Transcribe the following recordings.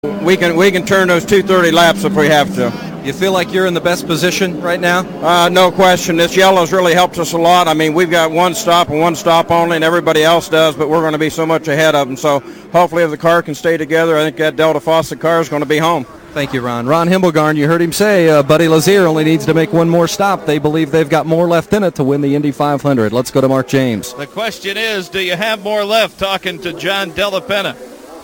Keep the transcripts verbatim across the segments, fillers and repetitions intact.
We can we can turn those two thirty laps if we have to. You feel like you're in the best position right now? Uh, no question. This yellow's really helped us a lot. I mean, we've got one stop and one stop only, and everybody else does, but we're going to be so much ahead of them. So hopefully if the car can stay together, I think that Delta Faucet car is going to be home. Thank you, Ron. Ron Himmelgarn, you heard him say uh, Buddy Lazier only needs to make one more stop. They believe they've got more left in it to win the Indy five hundred. Let's go to Mark James. The question is, do you have more left? Talking to John Della Penna.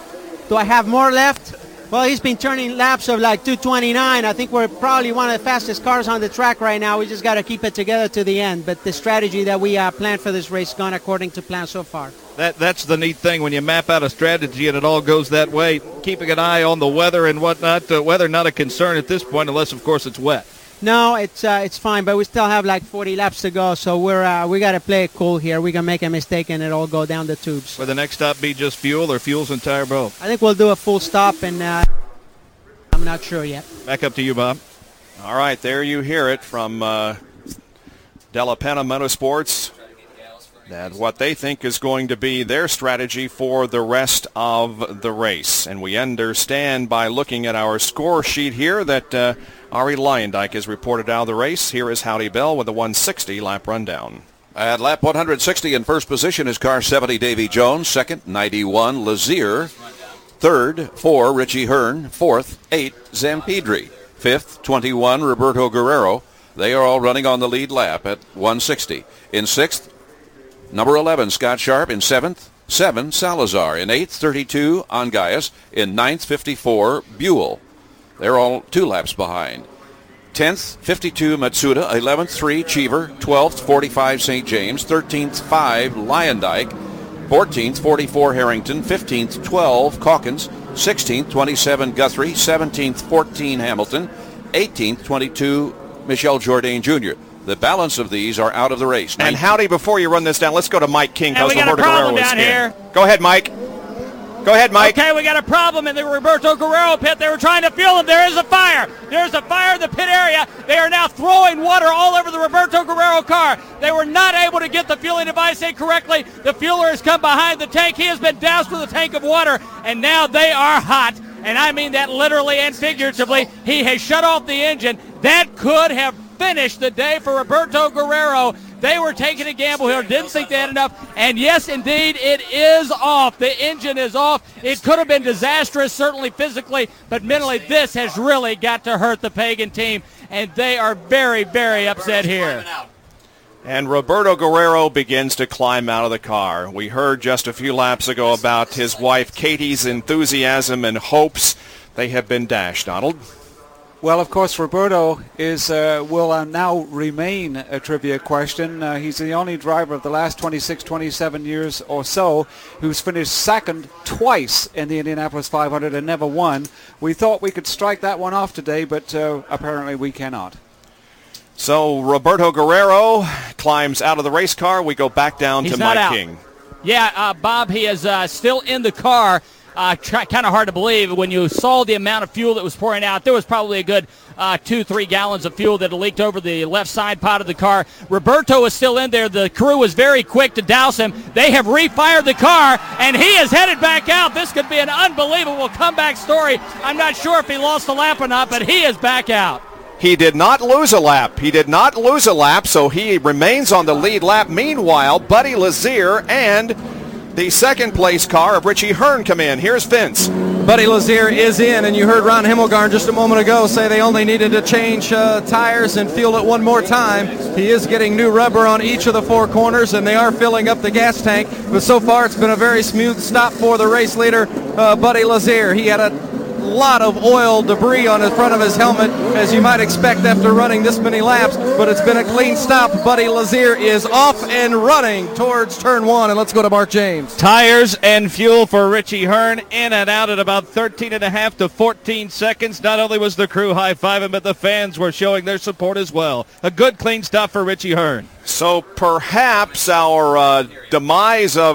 Do I have more left? Well, he's been turning laps of like two twenty-nine. I think we're probably one of the fastest cars on the track right now. We just got to keep it together to the end. But the strategy that we uh, planned for this race gone according to plan so far. That That's the neat thing when you map out a strategy and it all goes that way. Keeping an eye on the weather and whatnot. Uh, weather not a concern at this point unless, of course, it's wet. No, it's uh, it's fine, but we still have like forty laps to go, so we're uh, we got to play it cool here. We can make a mistake and it all go down the tubes. Will the next stop be just fuel or fuels and tire both? I think we'll do a full stop, and uh, I'm not sure yet. Back up to you, Bob. All right, there you hear it from uh, Della Penna Motorsports. That what they think is going to be their strategy for the rest of the race. And we understand by looking at our score sheet here that uh, Ari Leyendijk is reported out of the race. Here is Howdy Bell with a one sixty lap rundown. At lap one sixty in first position is car seventy Davy Jones. Second, ninety-one Lazier. Third, four Richie Hearn. Fourth, eight Zampedri. Fifth, twenty-one Roberto Guerrero. They are all running on the lead lap at one sixty. In sixth, number eleven, Scott Sharp. In seventh, seven, Salazar. In eighth, thirty-two, Angayas. In ninth, fifty-four, Buell. They're all two laps behind. tenth, fifty-two, Matsuda. eleventh, three, Cheever. twelfth, forty-five, Saint James. thirteenth, five, Leyendijk. fourteenth, forty-four, Harrington. fifteenth, twelve, Calkins. sixteenth, twenty-seven, Guthrie. seventeenth, fourteen, Hamilton. eighteenth, twenty-two, Michel Jourdain Junior The balance of these are out of the race. And Howdy, before you run this down, let's go to Mike King. And we got a problem down here. Go ahead, Mike. Go ahead, Mike. Okay, we got a problem in the Roberto Guerrero pit. They were trying to fuel him. There is a fire. There's a fire in the pit area. They are now throwing water all over the Roberto Guerrero car. They were not able to get the fueling device in correctly. The fueler has come behind the tank. He has been doused with a tank of water, and now they are hot. And I mean that literally and figuratively. He has shut off the engine. That could have finished the day for Roberto Guerrero. They were taking a gamble here, didn't think they had enough, and yes, indeed, it is off. The engine is off. It could have been disastrous, certainly physically, but mentally, this has really got to hurt the Pagan team, and they are very, very upset here. And Roberto Guerrero begins to climb out of the car. We heard just a few laps ago about his wife Katie's enthusiasm and hopes. They have been dashed, Donald. Well, of course, Roberto is uh, will uh, now remain a trivia question. Uh, he's the only driver of the last twenty-six, twenty-seven years or so who's finished second twice in the Indianapolis five hundred and never won. We thought we could strike that one off today, but uh, apparently we cannot. So Roberto Guerrero climbs out of the race car. We go back down He's to not Mike out. King. Yeah, uh, Bob, he is uh, still in the car. Uh, kind of hard to believe when you saw the amount of fuel that was pouring out. There was probably a good uh, two, three gallons of fuel that leaked over the left side pod of the car. Roberto is still in there. The crew was very quick to douse him. They have refired the car, and he is headed back out. This could be an unbelievable comeback story. I'm not sure if he lost a lap or not, but he is back out. He did not lose a lap. He did not lose a lap, so he remains on the lead lap. Meanwhile, Buddy Lazier and the second place car of Richie Hearn come in. Here's Vince. Buddy Lazier is in, and you heard Ron Himmelgarn just a moment ago say they only needed to change uh, tires and fuel it one more time. He is getting new rubber on each of the four corners, and they are filling up the gas tank. But so far, it's been a very smooth stop for the race leader, uh, Buddy Lazier. He had a lot of oil debris on the front of his helmet, as you might expect after running this many laps, but it's been a clean stop. Buddy Lazier is off and running towards turn one, and let's go to Mark James. Tires and fuel for Richie Hearn in and out at about thirteen and a half to fourteen seconds. Not only was the crew high-fiving, but the fans were showing their support as well. A good clean stop for Richie Hearn. So perhaps our uh, demise of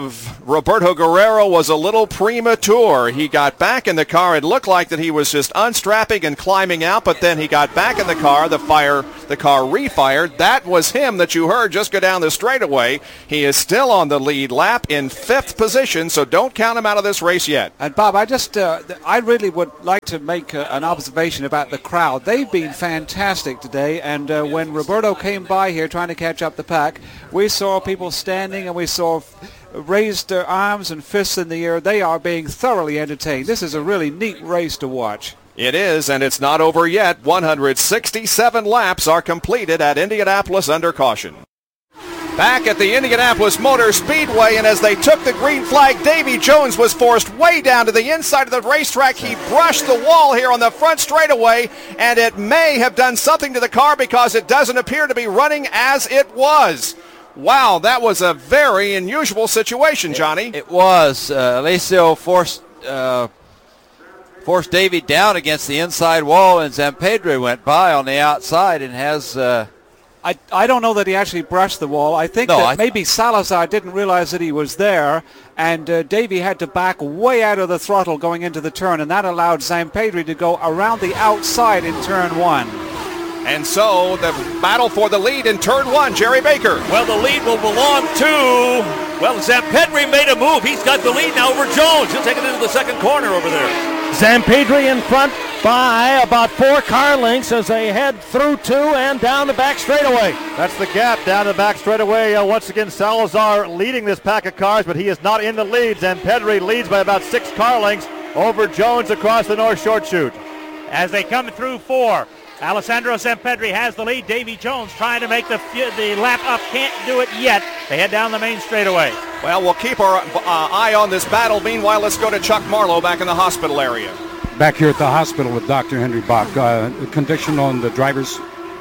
Roberto Guerrero was a little premature. He got back in the car. It looked like that he was just unstrapping and climbing out, but then he got back in the car. The fire, the car refired. That was him that you heard just go down the straightaway. He is still on the lead lap in fifth position, so don't count him out of this race yet. And Bob, I just, uh, I really would like to make uh, an observation about the crowd. They've been fantastic today, and uh, when Roberto came by here trying to catch up the pack, we saw people standing and we saw raised their arms and fists in the air. They are being thoroughly entertained. This is a really neat race to watch. It is, and it's not over yet. one hundred sixty-seven laps are completed at Indianapolis under caution. Back at the Indianapolis Motor Speedway, and as they took the green flag, Davy Jones was forced way down to the inside of the racetrack. He brushed the wall here on the front straightaway, and it may have done something to the car because it doesn't appear to be running as it was. Wow, that was a very unusual situation, Johnny. It, it was. Uh, Alessio forced uh, forced Davy down against the inside wall, and Zampedri went by on the outside and has... Uh, I, I don't know that he actually brushed the wall. I think no, that I maybe Salazar didn't realize that he was there, and uh, Davy had to back way out of the throttle going into the turn, and that allowed Zampedri to go around the outside in turn one. And so the battle for the lead in turn one, Jerry Baker. Well, the lead will belong to, well, Zampedri made a move. He's got the lead now over Jones. He'll take it into the second corner over there. Zampedri in front by about four car lengths as they head through two and down the back straightaway. That's the gap down the back straightaway. Uh, once again, Salazar leading this pack of cars, but he is not in the lead. Zampedri leads by about six car lengths over Jones across the North Short Chute. As they come through four, Alessandro Zampedri has the lead. Davy Jones trying to make the the lap up. Can't do it yet. They head down the main straightaway. Well, we'll keep our uh, eye on this battle. Meanwhile, let's go to Chuck Marlowe back in the hospital area. Back here at the hospital with Doctor Henry Bach. Uh, the condition on the drivers?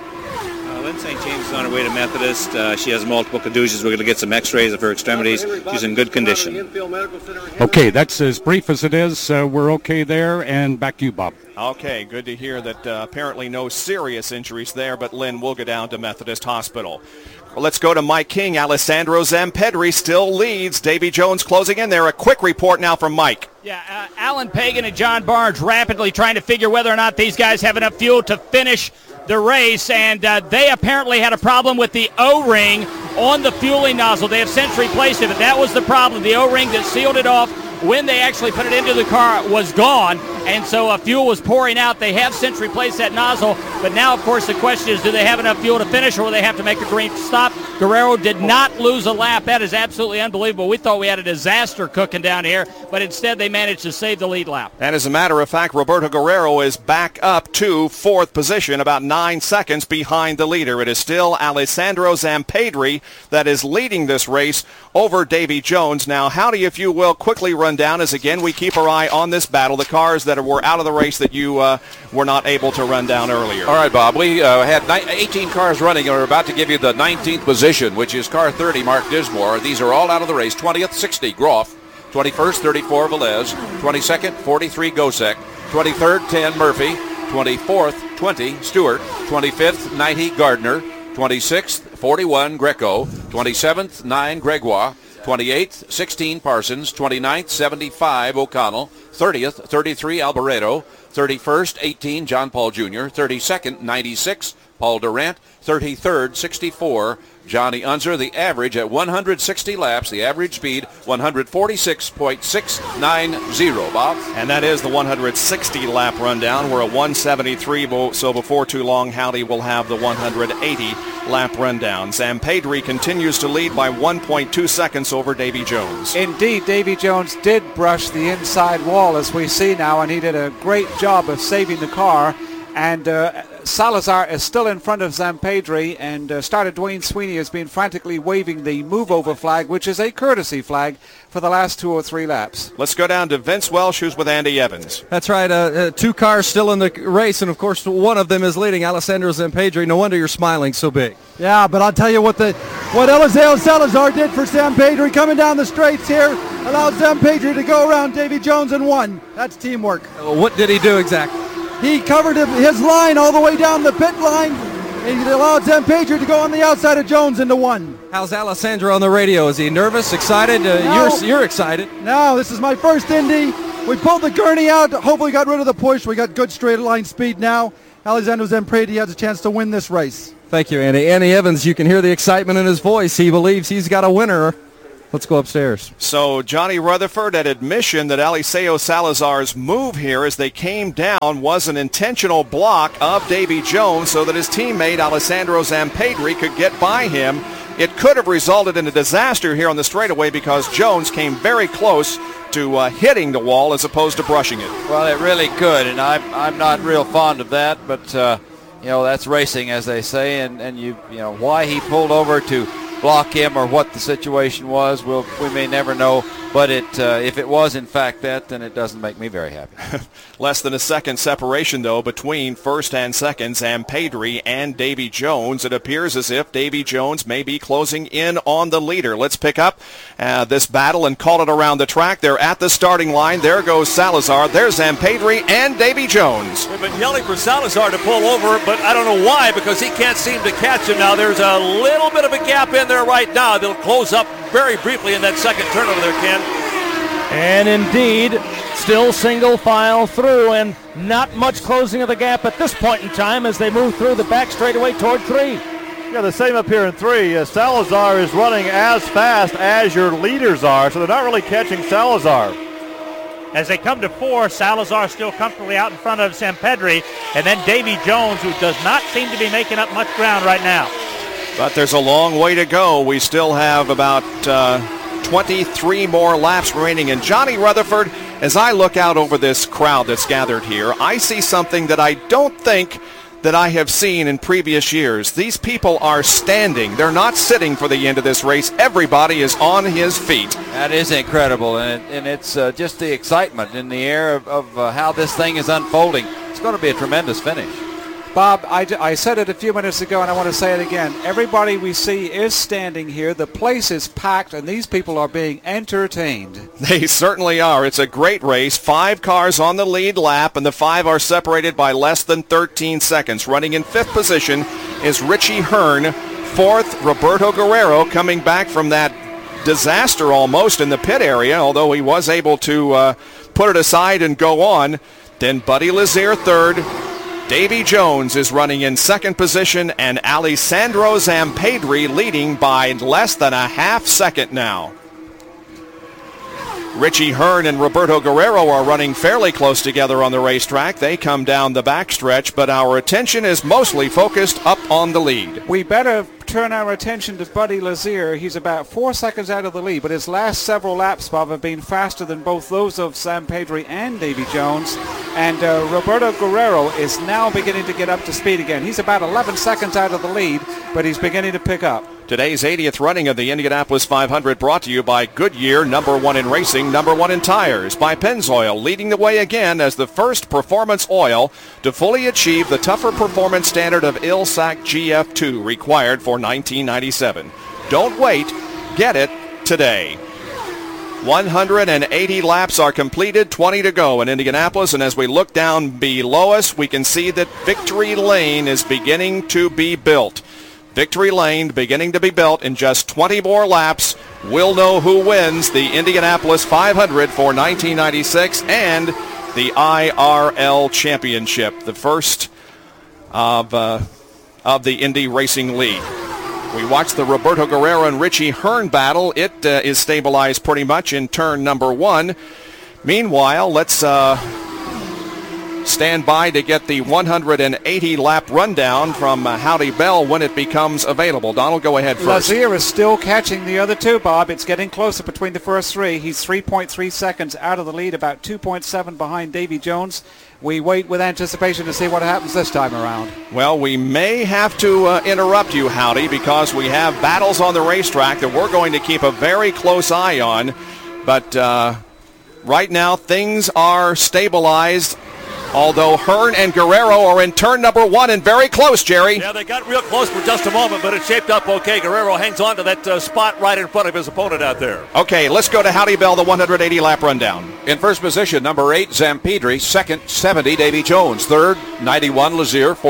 Uh, Lynn Saint James is on her way to Methodist. Uh, she has multiple contusions. We're going to get some x-rays of her extremities. She's in good condition. Okay, that's as brief as it is. Uh, we're okay there, and back to you, Bob. Okay, good to hear that uh, apparently no serious injuries there, but Lynn will go down to Methodist Hospital. Well, let's go to Mike King. Alessandro Zampedri still leads. Davy Jones closing in there. A quick report now from Mike. Yeah, uh, Alan Pagan and John Barnes rapidly trying to figure whether or not these guys have enough fuel to finish the race, and uh, they apparently had a problem with the O-ring on the fueling nozzle. They have since replaced it, but that was the problem. The O-ring that sealed it off when they actually put it into the car was gone, and so uh, fuel was pouring out. They have since replaced that nozzle, but now, of course, the question is, do they have enough fuel to finish, or will they have to make a green stop? Guerrero did not lose a lap. That is absolutely unbelievable. We thought we had a disaster cooking down here, but instead they managed to save the lead lap. And as a matter of fact, Roberto Guerrero is back up to fourth position, about nine seconds behind the leader. It is still Alessandro Zampedri that is leading this race over Davy Jones. Now, Howdy, if you will, quickly run down as, again, we keep our eye on this battle, the cars that were out of the race that you uh, were not able to run down earlier. All right, Bob, we uh, had eighteen cars running, and we're about to give you the nineteenth position, which is car thirty, Mark Dismore. These are all out of the race. twentieth, sixty, Groff. twenty-first, thirty-four, Velez. twenty-second, forty-three, Gosek. twenty-third, ten, Murphy. twenty-fourth, twenty, Stewart. twenty-fifth, ninety, Gardner. twenty-sixth, forty-one, Greco. twenty-seventh, nine, Gregoire. twenty-eighth, sixteen, Parsons. twenty-ninth, seventy-five, O'Connell. thirtieth, thirty-three, Alboreto. thirty-first, eighteen, John Paul Junior thirty-second, ninety-six, Paul Durant. thirty-third, sixty-four, Johnny Unser. The average at one hundred sixty laps, the average speed one hundred forty-six point six nine zero, Bob. And that is the one hundred sixty lap rundown. We're at one seventy-three, so before too long, Howdy will have the one hundred eighty lap rundown. Zampedri continues to lead by one point two seconds over Davy Jones. Indeed, Davy Jones did brush the inside wall, as we see now, and he did a great job of saving the car. And uh, Salazar is still in front of Zampedri, and uh, starter Dwayne Sweeney has been frantically waving the move-over flag, which is a courtesy flag, for the last two or three laps. Let's go down to Vince Welsh, who's with Andy Evans. That's right. Uh, uh, two cars still in the race, and of course one of them is leading, Alessandro Zampedri. No wonder you're smiling so big. Yeah, but I'll tell you what the what Eliseo Salazar did for Zampedri coming down the straights here allowed Zampedri to go around Davy Jones and won. That's teamwork. Uh, what did he do exactly? He covered his line all the way down the pit line, He allowed Zampedri to go on the outside of Jones into one. How's Alessandro on the radio? Is he nervous, excited? Uh, No. You're you're excited. No, this is my first Indy. We pulled the gurney out. Hopefully got rid of the push. We got good straight line speed now. Alessandro Zampedri has a chance to win this race. Thank you, Andy. Andy Evans, you can hear the excitement in his voice. He believes he's got a winner. Let's go upstairs. So Johnny Rutherford at admission that Eliseo Salazar's move here as they came down was an intentional block of Davy Jones so that his teammate Alessandro Zampedri could get by him. It could have resulted in a disaster here on the straightaway because Jones came very close to uh, hitting the wall as opposed to brushing it. Well, it really could, and I'm I'm not real fond of that, but uh, you know, that's racing, as they say, and and you you know why he pulled over to block him or what the situation was, we'll, we may never know. But it, uh, if it was in fact that, then it doesn't make me very happy. Less than a second separation, though, between first and second, Zampedri and Davy Jones. It appears as if Davy Jones may be closing in on the leader. Let's pick up uh, this battle and call it around the track. They're at the starting line. There goes Salazar. There's Zampedri and Davy Jones. We've been yelling for Salazar to pull over, but I don't know why, because he can't seem to catch him now. There's a little bit of a gap in there right now. They'll close up very briefly in that second turn over there, Ken. And indeed, still single file through, and not much closing of the gap at this point in time as they move through the back straightaway toward three. Yeah, the same up here in three. Uh, Salazar is running as fast as your leaders are, so they're not really catching Salazar. As they come to four, Salazar still comfortably out in front of Zampedri, and then Davy Jones, who does not seem to be making up much ground right now. But there's a long way to go. We still have about uh, twenty-three more laps remaining. And Johnny Rutherford, as I look out over this crowd that's gathered here, I see something that I don't think that I have seen in previous years. These people are standing. They're not sitting for the end of this race. Everybody is on his feet. That is incredible, and, it, and it's uh, just the excitement in the air of, of uh, how this thing is unfolding. It's going to be a tremendous finish. Bob, I, I said it a few minutes ago, and I want to say it again. Everybody we see is standing here. The place is packed, and these people are being entertained. They certainly are. It's a great race. Five cars on the lead lap, and the five are separated by less than thirteen seconds. Running in fifth position is Richie Hearn. Fourth, Roberto Guerrero, coming back from that disaster almost in the pit area, although he was able to uh, put it aside and go on. Then Buddy Lazier third. Davy Jones is running in second position, and Alessandro Zampedri leading by less than a half second now. Richie Hearn and Roberto Guerrero are running fairly close together on the racetrack. They come down the backstretch, but our attention is mostly focused up on the lead. We better turn our attention to Buddy Lazier. He's about four seconds out of the lead, but his last several laps, Bob, have been faster than both those of Zampedri and Davy Jones. And uh, Roberto Guerrero is now beginning to get up to speed again. He's about eleven seconds out of the lead, but he's beginning to pick up. Today's eightieth running of the Indianapolis five hundred brought to you by Goodyear, number one in racing, number one in tires, by Pennzoil, leading the way again as the first performance oil to fully achieve the tougher performance standard of I L S A C G F two required for nineteen ninety-seven. Don't wait. Get it today. one hundred eighty laps are completed, twenty to go in Indianapolis, and as we look down below us, we can see that Victory Lane is beginning to be built. Victory Lane beginning to be built in just twenty more laps. We'll know who wins the Indianapolis five hundred for nineteen ninety-six and the I R L Championship, the first of, uh, of the Indy Racing League. We watched the Roberto Guerrero and Richie Hearn battle. It uh, is stabilized pretty much in turn number one. Meanwhile, let's uh, stand by to get the one hundred eighty lap rundown from uh, Howdy Bell when it becomes available. Donald, go ahead first. Lazier is still catching the other two, Bob. It's getting closer between the first three. He's three point three seconds out of the lead, about two point seven behind Davy Jones. We wait with anticipation to see what happens this time around. Well, we may have to uh, interrupt you, Howdy, because we have battles on the racetrack that we're going to keep a very close eye on. But uh, right now, things are stabilized, although Hearn and Guerrero are in turn number one and very close, Jerry. Yeah, they got real close for just a moment, but it shaped up okay. Guerrero hangs on to that uh, spot right in front of his opponent out there. Okay, let's go to Howdy Bell, the one hundred eighty lap rundown. In first position, number eight, Zampedri. Second, seventy, Davy Jones. Third, ninety-one, Lazier. Fourth,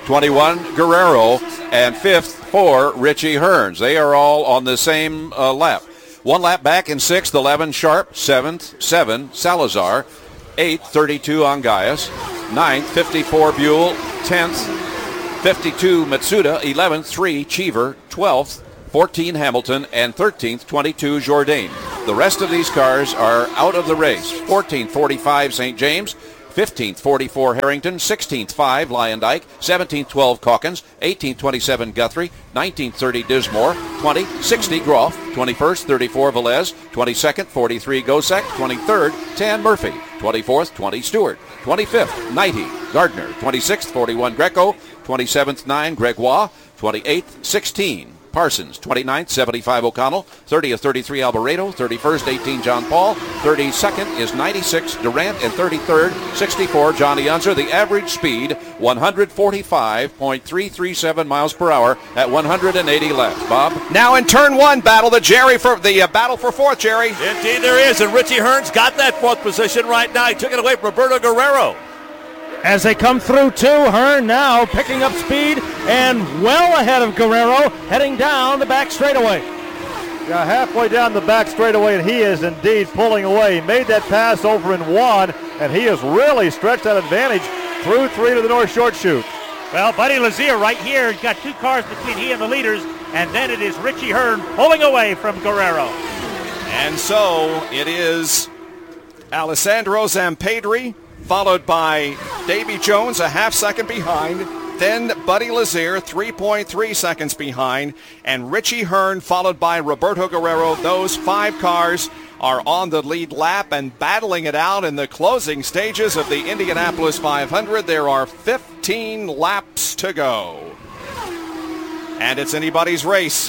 twenty-one, Guerrero, and fifth for Richie Hearns. They are all on the same uh, lap. One lap back in sixth, eleven, Sharp. Seventh, seven, Salazar. Eighth, thirty-two, Angayas. Ninth, fifty-four, Buell. Tenth, fifty-two, Matsuda. Eleventh, three, Cheever. Twelfth, fourteen, Hamilton. And thirteenth, twenty-two, Jourdain. The rest of these cars are out of the race. fourteenth, forty-five, Saint James. fifteenth, forty-four, Harrington. sixteenth, five, Lyondike. seventeenth, twelve, Calkins. eighteenth, twenty-seven, Guthrie. nineteenth, thirty, Dismore. twentieth, sixty, Groff. twenty-first, thirty-four, Velez. twenty-second, forty-three, Gosek. twenty-third, ten, Murphy. twenty-fourth, twenty, Stewart. twenty-fifth, ninety, Gardner. twenty-sixth, forty-one, Greco. twenty-seventh, nine, Gregoire. twenty-eighth, sixteen, Parsons. twenty-ninth, seventy-five, O'Connell. thirtieth, thirty-three, Alboreto. thirty-first, eighteen, John Paul. thirty-second is ninety-six, Durant. And thirty-third, sixty-four, Johnny Unser. The average speed, one forty-five point three three seven miles per hour at one hundred eighty laps. Bob? Now in turn one, battle the Jerry for the uh, battle for fourth, Jerry. Indeed there is, and Richie Hearns got that fourth position right now. He took it away from Roberto Guerrero. As they come through two, Hearn now picking up speed and well ahead of Guerrero, heading down the back straightaway. Yeah, halfway down the back straightaway, and he is indeed pulling away. He made that pass over in one, and he has really stretched that advantage through three to the North Short Chute. Well, Buddy Lazier right here has got two cars between he and the leaders, and then it is Richie Hearn pulling away from Guerrero. And so it is Alessandro Zampedri, followed by Davy Jones a half second behind, then Buddy Lazier three point three seconds behind, and Richie Hearn followed by Roberto Guerrero. Those five cars are on the lead lap and battling it out in the closing stages of the Indianapolis five hundred. There are fifteen laps to go, and it's anybody's race.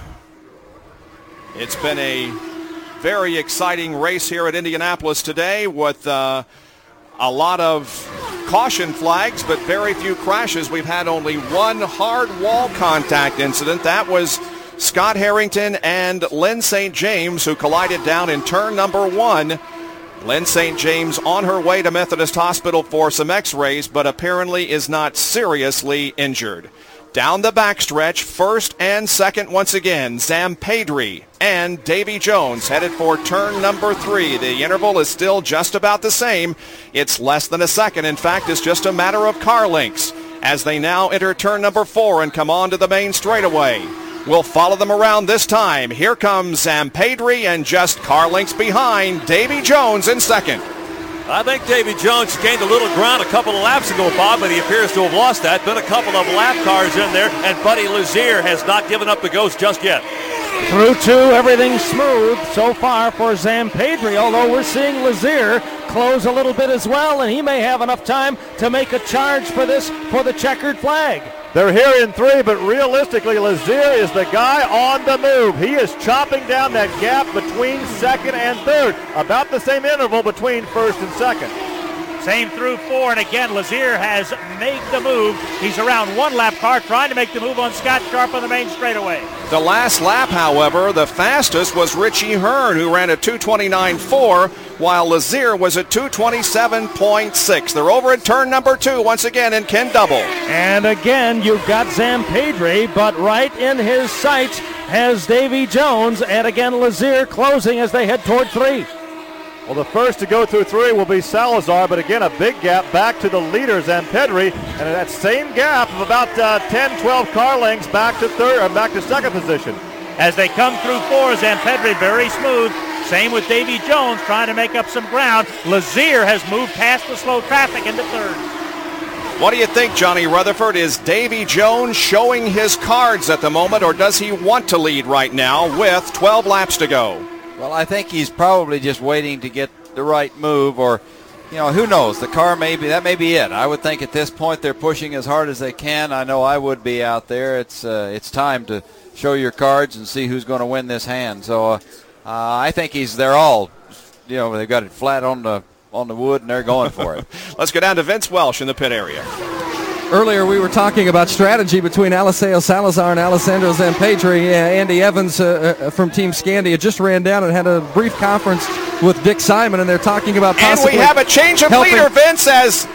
It's been a very exciting race here at Indianapolis today with uh, a lot of caution flags, but very few crashes. We've had only one hard wall contact incident. That was Scott Harrington and Lynn Saint James, who collided down in turn number one. Lynn Saint James on her way to Methodist Hospital for some x-rays, but apparently is not seriously injured. Down the backstretch, first and second once again, Zampedri and Davy Jones headed for turn number three. The interval is still just about the same. It's less than a second. In fact, it's just a matter of car lengths as they now enter turn number four and come on to the main straightaway. We'll follow them around this time. Here comes Zampedri and just car lengths behind, Davy Jones in second. I think Davy Jones gained a little ground a couple of laps ago, Bob, but he appears to have lost that. Been a couple of lap cars in there, and Buddy Lazier has not given up the ghost just yet. Through two, everything's smooth so far for Zampedri, although we're seeing Lazier close a little bit as well, and he may have enough time to make a charge for this for the checkered flag. They're here in three, but realistically, Lazier is the guy on the move. He is chopping down that gap between second and third. About the same interval between first and second. Same through four, and again, Lazier has made the move. He's around one lap car trying to make the move on Scott Sharp on the main straightaway. The last lap, however, the fastest was Richie Hearn, who ran at two twenty-nine point four, while Lazier was at two twenty-seven point six. They're over at turn number two once again in Ken Double. And again, you've got Zampedri, but right in his sights has Davy Jones, and again, Lazier closing as they head toward three. Well, the first to go through three will be Salazar, but again, a big gap back to the leader, Zampedri, and that same gap of about uh, ten, twelve car lengths back to third, or back to second position. As they come through four, Zampedri very smooth. Same with Davy Jones trying to make up some ground. Lazier has moved past the slow traffic into third. What do you think, Johnny Rutherford? Is Davy Jones showing his cards at the moment, or does he want to lead right now with twelve laps to go? Well, I think he's probably just waiting to get the right move, or, you know, who knows? The car may be, that may be it. I would think at this point they're pushing as hard as they can. I know I would be out there. It's uh, it's time to show your cards and see who's going to win this hand. So uh, uh, I think he's, they're all, you know, they've got it flat on the on the wood and they're going for it. Let's go down to Vince Welsh in the pit area. Earlier we were talking about strategy between Eliseo Salazar and Alessandro Zampedri. Uh, Andy Evans uh, uh, from Team Scandia just ran down and had a brief conference with Dick Simon, and they're talking about possibly And we have a change of helping. leader, Vince, as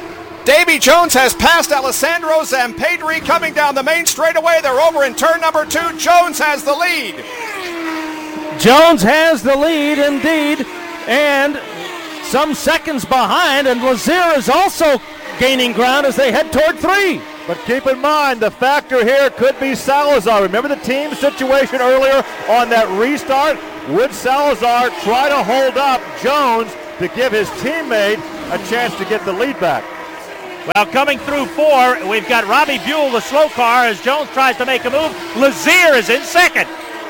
Davy Jones has passed Alessandro Zampedri coming down the main straightaway. They're over in turn number two. Jones has the lead. Jones has the lead indeed, and some seconds behind, and Lazier is also gaining ground as they head toward three. But keep in mind, the factor here could be Salazar. Remember the team situation earlier on that restart? Would Salazar try to hold up Jones to give his teammate a chance to get the lead back? Well, coming through four, we've got Robbie Buell, the slow car, as Jones tries to make a move. Lazier is in second.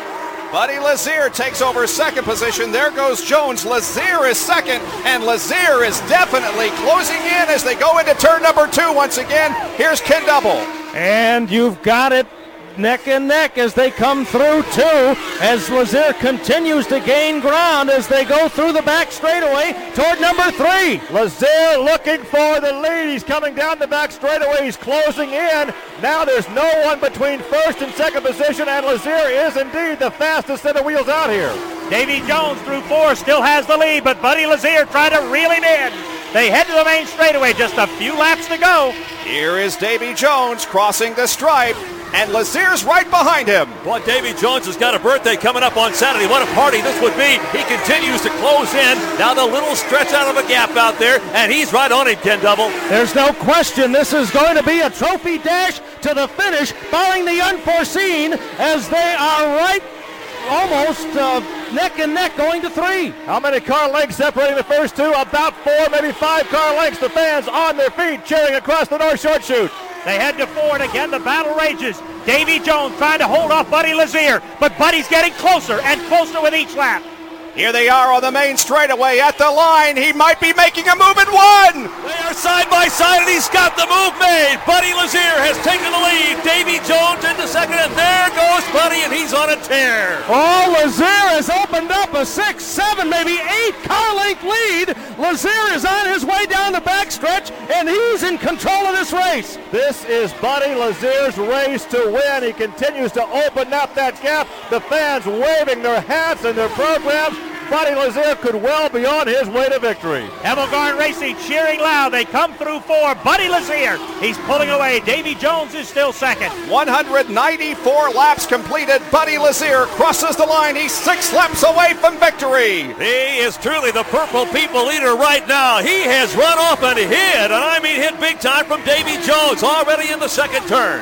Buddy Lazier takes over second position. There goes Jones. Lazier is second, and Lazier is definitely closing in as they go into turn number two once again. Here's Ken Double. And you've got it neck and neck as they come through two, as Lazier continues to gain ground as they go through the back straightaway toward number three. Lazier looking for the lead. He's coming down the back straightaway. He's closing in. Now there's no one between first and second position, and Lazier is indeed the fastest set of wheels out here. Davy Jones through four still has the lead, but Buddy Lazier trying to reel him in. They head to the main straightaway, just a few laps to go. Here is Davy Jones crossing the stripe, and Lazier's right behind him. Boy, Davy Jones has got a birthday coming up on Saturday. What a party this would be. He continues to close in. Now the little stretch out of a gap out there, and he's right on it, Ken Double. There's no question this is going to be a trophy dash to the finish, barring the unforeseen, as they are right almost uh, neck and neck going to three. How many car lengths separating the first two? About four, maybe five car lengths. The fans on their feet cheering across the North Short Chute. They head to four, and again the battle rages. Davy Jones trying to hold off Buddy Lazier, but Buddy's getting closer and closer with each lap. Here they are on the main straightaway at the line. He might be making a move at one. They are side by side, and he's got the move made. Buddy Lazier has taken the lead. Davy Jones into second, and there goes Buddy, and he's on a tear. Oh, Lazier has opened up a six, seven, maybe eight car length lead. Lazier is on his way down the backstretch, and he's in control of this race. This is Buddy Lazier's race to win. He continues to open up that gap. The fans waving their hats and their programs. Buddy Lazier could well be on his way to victory. Hemmelgarn Racing cheering loud. They come through four. Buddy Lazier, he's pulling away. Davy Jones is still second. one hundred ninety-four laps completed. Buddy Lazier crosses the line. He's six laps away from victory. He is truly the Purple People leader right now. He has run off and hit, and I mean hit big time from Davy Jones, already in the second turn.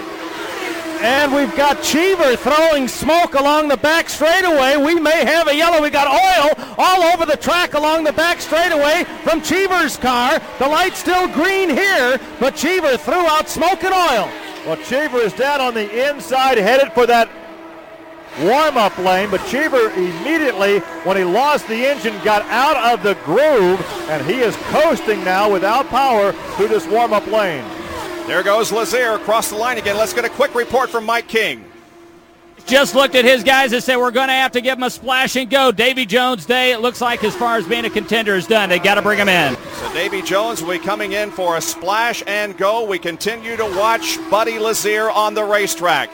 And we've got Cheever throwing smoke along the back straightaway. We may have a yellow. We got oil all over the track along the back straightaway from Cheever's car. The light's still green here, but Cheever threw out smoke and oil. Well, Cheever is down on the inside, headed for that warm-up lane, but Cheever immediately, when he lost the engine, got out of the groove, and he is coasting now without power through this warm-up lane. There goes Lazier across the line again. Let's get a quick report from Mike King. Just looked at his guys and said, we're going to have to give him a splash and go. Davy Jones' day, it looks like as far as being a contender is done. They got to bring him in. So Davy Jones will be coming in for a splash and go. We continue to watch Buddy Lazier on the racetrack.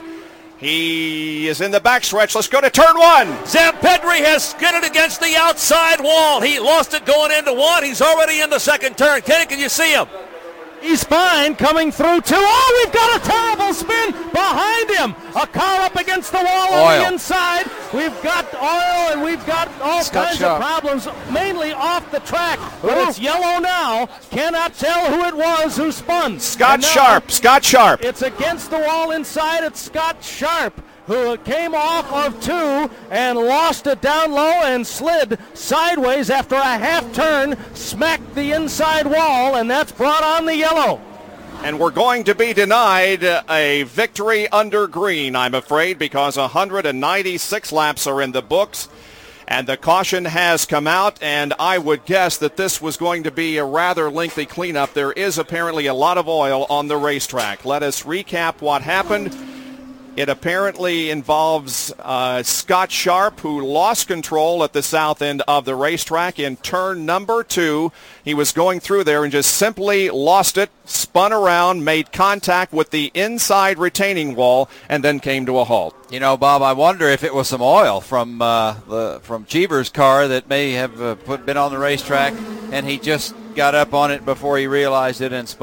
He is in the backstretch. Let's go to turn one. Zampedri has skidded against the outside wall. He lost it going into one. He's already in the second turn. Kenny, can you see him? He's fine coming through two. Oh, we've got a terrible spin behind him. A car up against the wall oil. on the inside. We've got oil and we've got all Scott kinds Sharp. of problems, mainly off the track. But Ooh. It's yellow now. Cannot tell who it was who spun. Scott Sharp. Scott Sharp. It's against the wall inside. It's Scott Sharp, who came off of two and lost it down low and slid sideways after a half turn, smacked the inside wall, and that's brought on the yellow. And we're going to be denied a victory under green, I'm afraid, because one hundred ninety-six laps are in the books, and the caution has come out, and I would guess that this was going to be a rather lengthy cleanup. There is apparently a lot of oil on the racetrack. Let us recap what happened. It apparently involves uh, Scott Sharp, who lost control at the south end of the racetrack in turn number two. He was going through there and just simply lost it, spun around, made contact with the inside retaining wall, and then came to a halt. You know, Bob, I wonder if it was some oil from uh, the from Cheever's car that may have uh, put, been on the racetrack, and he just got up on it before he realized it and spun.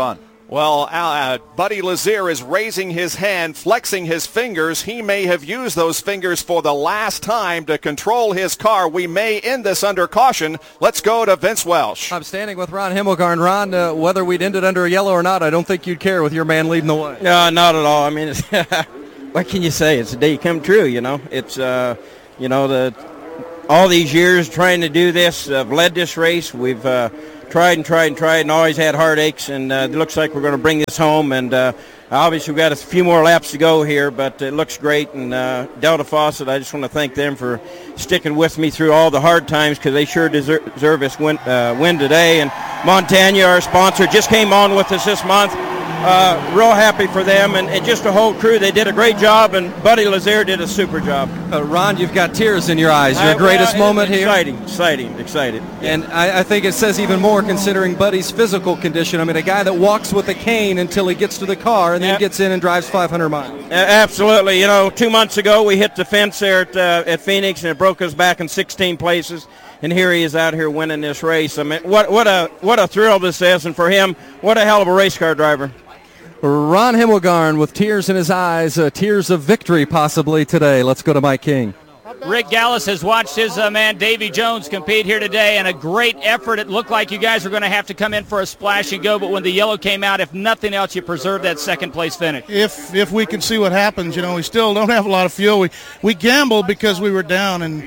Well, uh, Buddy Lazier is raising his hand, flexing his fingers. He may have used those fingers for the last time to control his car. We may end this under caution. Let's go to Vince Welsh. I'm standing with Ron Himmelgarn. Ron, uh, whether we'd ended under a yellow or not, I don't think you'd care with your man leading the way. No, not at all. I mean, it's what can you say? It's a day come true, you know. It's, uh, you know, the all these years trying to do this, I've led this race. We've uh, tried and tried and tried and always had heartaches, and uh, it looks like we're going to bring this home. And uh, obviously we've got a few more laps to go here, but it looks great. And uh, Delta Faucet, I just want to thank them for sticking with me through all the hard times, because they sure deserve, deserve this win, uh, win today. And Montana, our sponsor, just came on with us this month. Uh, real happy for them, and, and just the whole crew. They did a great job, and Buddy Lazier did a super job. Uh, Ron, you've got tears in your eyes. Your I, greatest well, moment here. Exciting, exciting, excited. And I, I think it says even more considering Buddy's physical condition. I mean, a guy that walks with a cane until he gets to the car and then yep. gets in and drives five hundred miles. Uh, absolutely. You know, two months ago we hit the fence there at, uh, at Phoenix, and it broke us back in sixteen places. And here he is out here winning this race. I mean, what what a what a thrill this is, and for him, what a hell of a race car driver. Ron Himmelgarn with tears in his eyes, uh, tears of victory possibly today. Let's go to Mike King. Rick Gallis has watched his uh, man Davy Jones compete here today, and a great effort. It looked like you guys were going to have to come in for a splash and go, but when the yellow came out, if nothing else, you preserved that second place finish. If if we can see what happens, you know, we still don't have a lot of fuel. We we gambled because we were down, and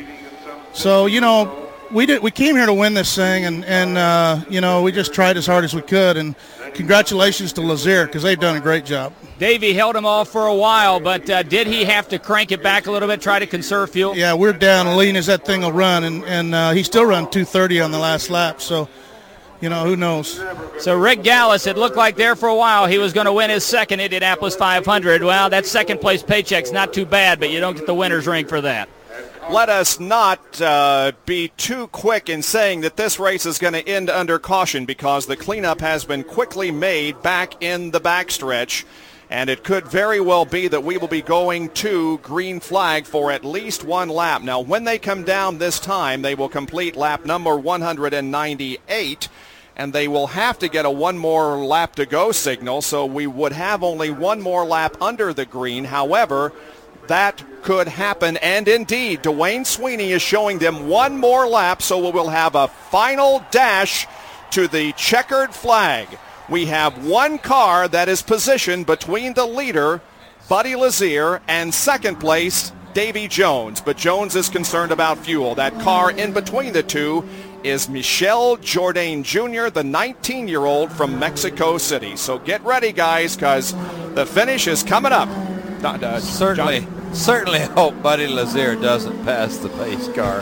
so you know. We did. We came here to win this thing, and, and uh, you know, we just tried as hard as we could. And congratulations to Lazier, because they've done a great job. Davey held him off for a while, but uh, did he have to crank it back a little bit, try to conserve fuel? Yeah, we're down lean as that thing will run, and, and uh, he still run two thirty on the last lap. So, you know, who knows? So Rick Gallis, it looked like there for a while he was going to win his second Indianapolis five hundred. Well, that second place paycheck's not too bad, but you don't get the winner's ring for that. Let us not uh, be too quick in saying that this race is going to end under caution, because the cleanup has been quickly made back in the backstretch, and it could very well be that we will be going to green flag for at least one lap. Now, when they come down this time, they will complete lap number one hundred ninety-eight, and they will have to get a one more lap to go signal, so we would have only one more lap under the green. However, that could happen, and indeed, Dwayne Sweeney is showing them one more lap, so we will have a final dash to the checkered flag. We have one car that is positioned between the leader, Buddy Lazier, and second place, Davy Jones. But Jones is concerned about fuel. That car in between the two is Michel Jourdain Junior, the nineteen-year-old from Mexico City. So get ready, guys, because the finish is coming up. Uh, certainly, Johnny. certainly hope Buddy Lazier doesn't pass the pace car.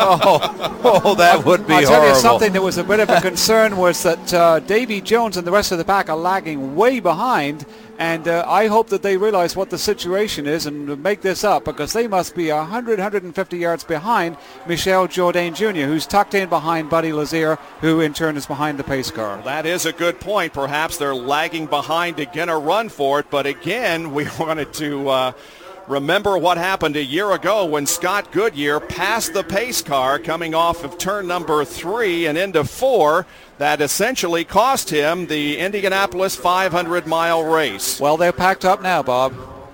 oh, oh, that would be I'll horrible. tell you something that was a bit of a concern was that uh, Davy Jones and the rest of the pack are lagging way behind, and uh, I hope that they realize what the situation is and make this up, because they must be one hundred, one hundred fifty yards behind Michel Jourdain Junior, who's tucked in behind Buddy Lazier, who in turn is behind the pace car. That is a good point. Perhaps they're lagging behind to get a run for it, but again, we wanted to uh, remember what happened a year ago when Scott Goodyear passed the pace car coming off of turn number three and into four. That essentially cost him the Indianapolis five hundred mile race. Well, they're packed up now, Bob.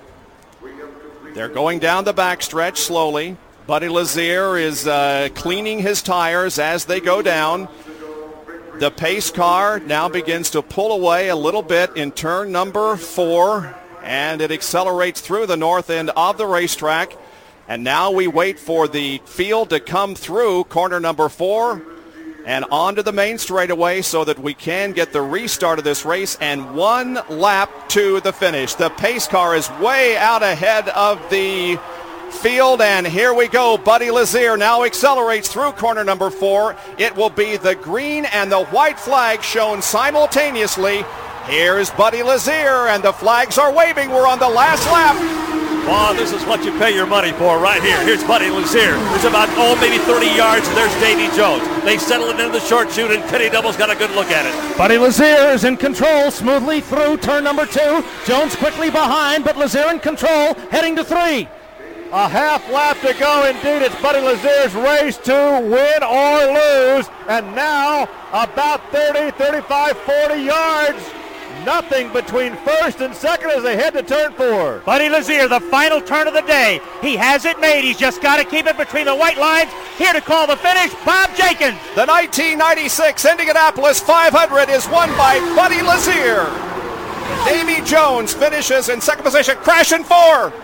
They're going down the backstretch slowly. Buddy Lazier is uh, cleaning his tires as they go down. The pace car now begins to pull away a little bit in turn number four, and it accelerates through the north end of the racetrack. And now we wait for the field to come through corner number four and onto the main straightaway so that we can get the restart of this race and one lap to the finish. The pace car is way out ahead of the field, and here we go. Buddy Lazier now accelerates through corner number four. It will be the green and the white flag shown simultaneously. Here's Buddy Lazier, and the flags are waving. We're on the last lap. Wow, this is what you pay your money for right here. Here's Buddy Lazier. There's about, oh, maybe thirty yards, and there's Davy Jones. They settle it into the short chute, and Kenny Double's got a good look at it. Buddy Lazier is in control, smoothly through turn number two. Jones quickly behind, but Lazier in control, heading to three. A half lap to go indeed. It's Buddy Lazier's race to win or lose. And now about thirty, thirty-five, forty yards. Nothing between first and second as they head to turn four. Buddy Lazier, the final turn of the day. He has it made. He's just got to keep it between the white lines. Here to call the finish, Bob Jenkins. The nineteen ninety-six Indianapolis five hundred is won by Buddy Lazier. Davy Jones finishes in second position. Crash in four.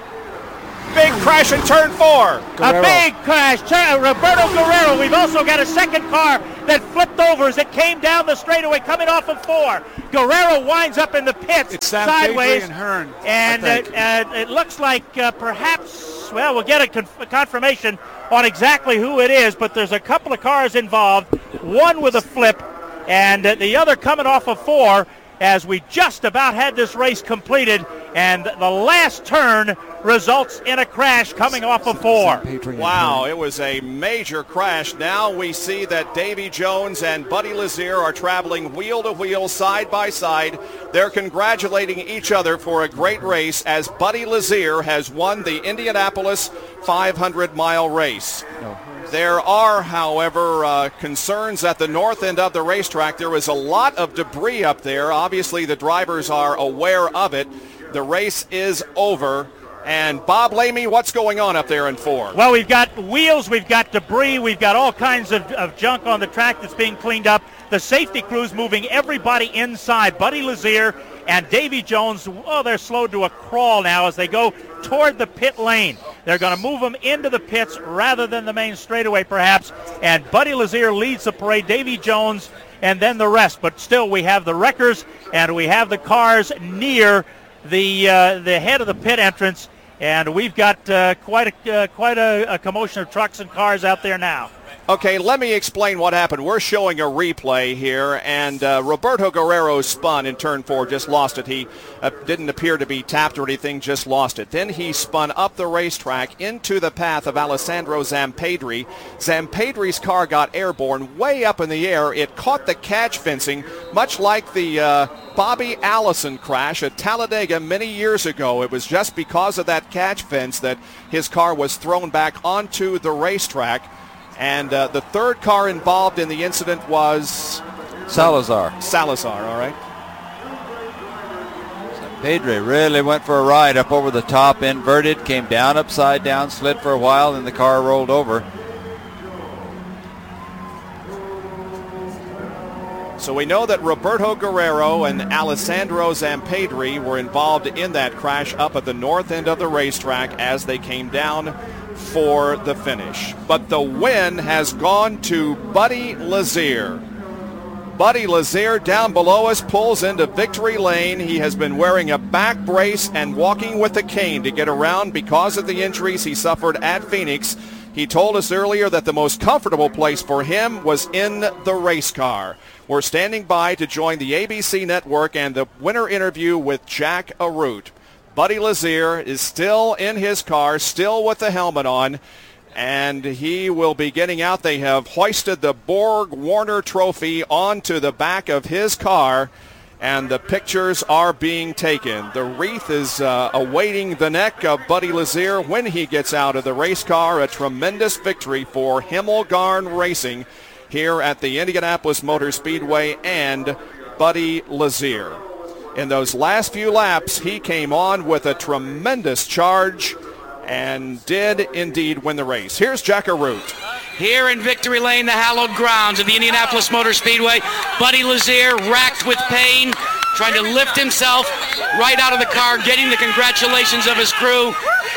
Big crash in turn four. Guerrero. A big crash. Roberto Guerrero. We've also got a second car that flipped over as it came down the straightaway coming off of four. Guerrero winds up in the pits it's Sam sideways. And Hearn, and uh, uh, it looks like uh, perhaps, well, we'll get a, conf- a confirmation on exactly who it is, but there's a couple of cars involved, one with a flip, and uh, the other coming off of four, as we just about had this race completed, and the last turn results in a crash coming off of four. Wow, it was a major crash. Now we see that Davy Jones and Buddy Lazier are traveling wheel to wheel, side by side. They're congratulating each other for a great race as Buddy Lazier has won the Indianapolis five hundred mile race. No. There are, however, uh, concerns at the north end of the racetrack. There is a lot of debris up there. Obviously, the drivers are aware of it. The race is over. And Bob Lamy, what's going on up there in four? Well, we've got wheels, we've got debris, we've got all kinds of, of junk on the track that's being cleaned up. The safety crew's moving everybody inside. Buddy Lazier and Davy Jones, oh, they're slowed to a crawl now as they go toward the pit lane. They're going to move them into the pits rather than the main straightaway, perhaps. And Buddy Lazier leads the parade, Davy Jones, and then the rest. But still, we have the wreckers and we have the cars near the uh, the head of the pit entrance. And we've got uh, quite a uh, quite a, a commotion of trucks and cars out there now. Okay, let me explain what happened. We're showing a replay here, and uh, Roberto Guerrero spun in turn four, just lost it. He uh, didn't appear to be tapped or anything, just lost it. Then he spun up the racetrack into the path of Alessandro Zampedri. Zampedri's car got airborne way up in the air. It caught the catch fencing, much like the uh, Bobby Allison crash at Talladega many years ago. It was just because of that catch fence that his car was thrown back onto the racetrack. And uh, the third car involved in the incident was Salazar. Salazar, all right. Pedri really went for a ride up over the top, inverted, came down upside down, slid for a while, and the car rolled over. So we know that Roberto Guerrero and Alessandro Zampedri were involved in that crash up at the north end of the racetrack as they came down for the finish. But the win has gone to Buddy Lazier. Buddy Lazier down below us pulls into victory lane. He has been wearing a back brace and walking with a cane to get around because of the injuries he suffered at Phoenix. He told us earlier that the most comfortable place for him was in the race car. We're standing by to join the A B C network and the winner interview with Jack Arute. Buddy Lazier is still in his car, still with the helmet on, and he will be getting out. They have hoisted the Borg Warner Trophy onto the back of his car, and the pictures are being taken. The wreath is uh, awaiting the neck of Buddy Lazier when he gets out of the race car. A tremendous victory for Himmelgarn Racing here at the Indianapolis Motor Speedway and Buddy Lazier. In those last few laps, he came on with a tremendous charge and did indeed win the race. Here's Jack Arute. Here in Victory Lane, the hallowed grounds of the Indianapolis Motor Speedway, Buddy Lazier, racked with pain, trying to lift himself right out of the car, getting the congratulations of his crew.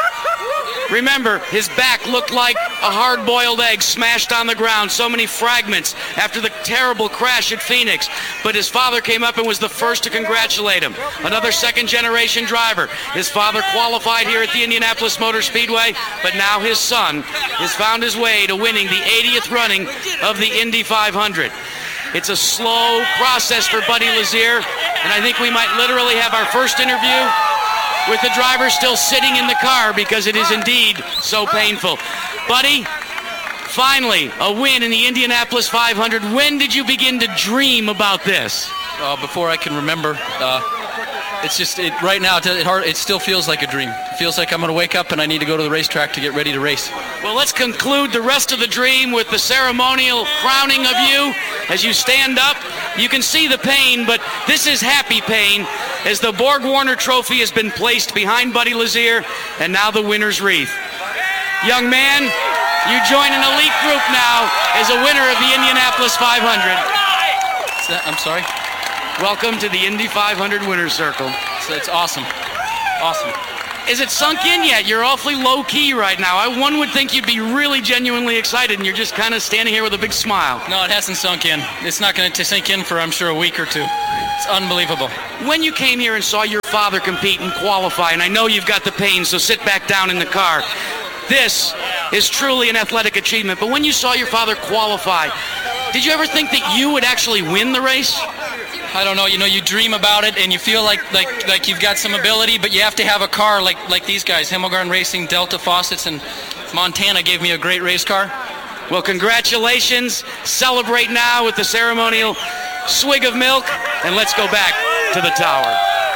Remember, his back looked like a hard-boiled egg smashed on the ground, so many fragments after the terrible crash at Phoenix. But his father came up and was the first to congratulate him. Another second-generation driver. His father qualified here at the Indianapolis Motor Speedway, but now his son has found his way to winning the eightieth running of the Indy five hundred. It's a slow process for Buddy Lazier, and I think we might literally have our first interview with the driver still sitting in the car because it is indeed so painful. Buddy, finally, a win in the Indianapolis five hundred. When did you begin to dream about this? Uh, before I can remember. Uh, it's just, it, right now, it, it, hard, it still feels like a dream. It feels like I'm going to wake up and I need to go to the racetrack to get ready to race. Well, let's conclude the rest of the dream with the ceremonial crowning of you as you stand up You can see the pain, but this is happy pain as the Borg Warner Trophy has been placed behind Buddy Lazier and now the winner's wreath. Young man, you join an elite group now as a winner of the Indianapolis five hundred. I'm sorry? Welcome to the Indy five hundred winner's circle. So it's awesome. Awesome. Is it sunk in yet? You're awfully low-key right now. I, one would think you'd be really genuinely excited, and you're just kind of standing here with a big smile. No, it hasn't sunk in. It's not going to sink in for, I'm sure, a week or two. It's unbelievable. When you came here and saw your father compete and qualify, and I know you've got the pain, so sit back down in the car. This is truly an athletic achievement. But when you saw your father qualify, did you ever think that you would actually win the race? I don't know. You know, you dream about it, and you feel like like like you've got some ability, but you have to have a car like like these guys, Himmelgarn Racing, Delta Faucets, and Montana gave me a great race car. Well, congratulations. Celebrate now with the ceremonial swig of milk, and let's go back to the tower.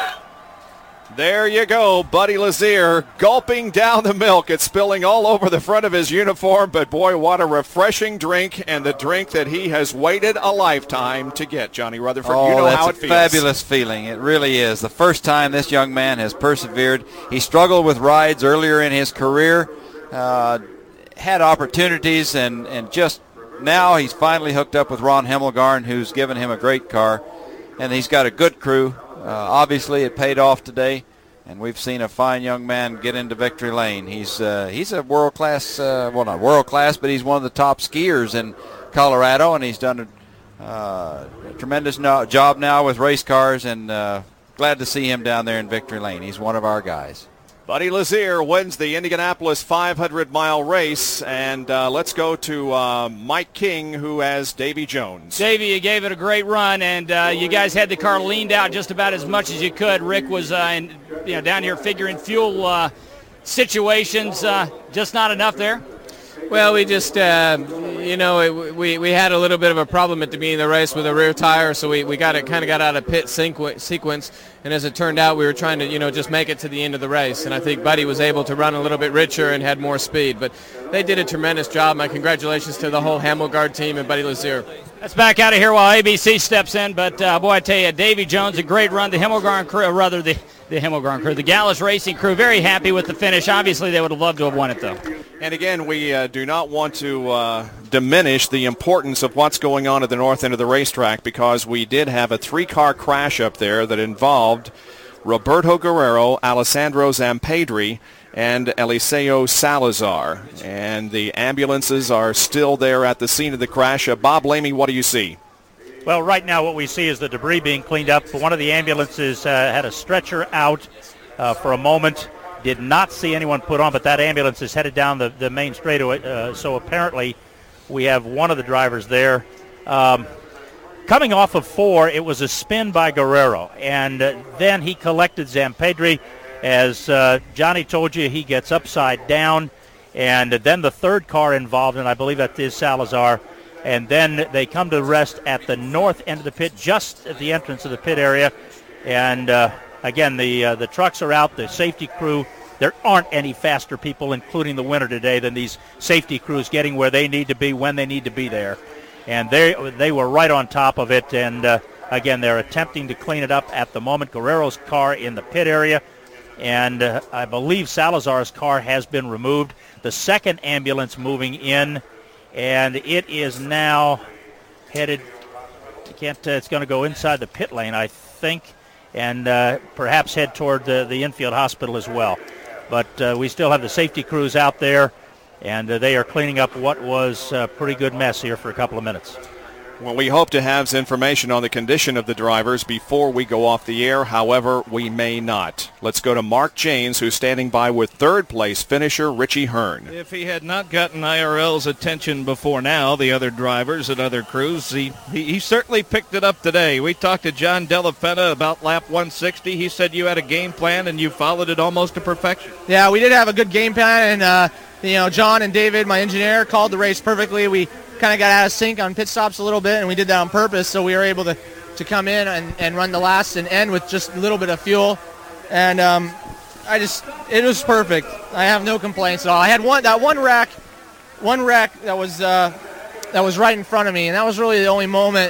There you go, Buddy Lazier gulping down the milk. It's spilling all over the front of his uniform, but boy, what a refreshing drink, and the drink that he has waited a lifetime to get. Johnny Rutherford, oh, you know that's how it a feels. Fabulous feeling. It really is. The first time this young man has persevered. He struggled with rides earlier in his career, uh, had opportunities, and, and just now he's finally hooked up with Ron Himmelgarn, who's given him a great car, and he's got a good crew. Uh, obviously, it paid off today, and we've seen a fine young man get into victory lane. He's uh, he's a world-class, uh, well, not world-class, but he's one of the top skiers in Colorado, and he's done a, uh, a tremendous no- job now with race cars, and uh, glad to see him down there in victory lane. He's one of our guys. Buddy Lazier wins the Indianapolis five hundred mile race, and uh, let's go to uh, Mike King, who has Davy Jones. Davy, you gave it a great run, and uh, you guys had the car leaned out just about as much as you could. Rick was uh, in, you know, down here figuring fuel uh, situations, uh, just not enough there. Well, we just, uh, you know, it, we we had a little bit of a problem at the beginning of the race with a rear tire, so we, we got it kind of got out of pit sequ- sequence. And as it turned out, we were trying to, you know, just make it to the end of the race. And I think Buddy was able to run a little bit richer and had more speed. But they did a tremendous job. My congratulations to the whole Himmelgarn team and Buddy Lazier. Let's back out of here while A B C steps in. But, uh, boy, I tell you, Davy Jones, a great run. The Himmelgarn crew, or rather the, the Himmelgarn crew, the Gallus Racing crew, very happy with the finish. Obviously, they would have loved to have won it, though. And again, we uh, do not want to uh, diminish the importance of what's going on at the north end of the racetrack, because we did have a three-car crash up there that involved Roberto Guerrero, Alessandro Zampedri, and Eliseo Salazar. And the ambulances are still there at the scene of the crash. Uh, Bob Lamey, what do you see? Well, right now what we see is the debris being cleaned up. One of the ambulances uh, had a stretcher out uh, for a moment. Did not see anyone put on, but that ambulance is headed down the, the main straightaway. Uh, so apparently we have one of the drivers there. Um, coming off of four, it was a spin by Guerrero, and uh, then he collected Zampedri. As uh, Johnny told you, he gets upside down, and then the third car involved, and I believe that is Salazar, and then they come to rest at the north end of the pit, just at the entrance of the pit area, and uh, again, the uh, the trucks are out, the safety crew. There aren't any faster people, including the winner today, than these safety crews getting where they need to be when they need to be there. And they they were right on top of it, and uh, again, they're attempting to clean it up at the moment. Guerrero's car in the pit area, and uh, I believe Salazar's car has been removed. The second ambulance moving in, and it is now headed, I can't, uh, it's going to go inside the pit lane, I think, and uh, perhaps head toward the, the infield hospital as well. But uh, we still have the safety crews out there, and uh, they are cleaning up what was a pretty good mess here for a couple of minutes. Well, we hope to have some information on the condition of the drivers before we go off the air. However, we may not. Let's go to Mark Janes, who's standing by with third-place finisher Richie Hearn. If he had not gotten I R L's attention before now, the other drivers and other crews, he, he, he certainly picked it up today. We talked to John Della Penna about lap one sixty. He said you had a game plan and you followed it almost to perfection. Yeah, we did have a good game plan, and uh, you know, John and David, my engineer, called the race perfectly. We kind of got out of sync on pit stops a little bit, and we did that on purpose, so we were able to, to come in and, and run the last and end with just a little bit of fuel. And um, I just, it was perfect. I have no complaints at all. I had one that one wreck, one wreck that was uh, that was right in front of me, and that was really the only moment